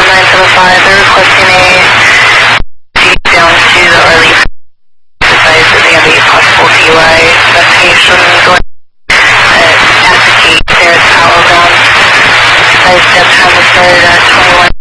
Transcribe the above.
975, they're requesting a down to the early exercise that they have a possible DUI investigation going at the gate there at Outbound. Exercise step time was started at 21.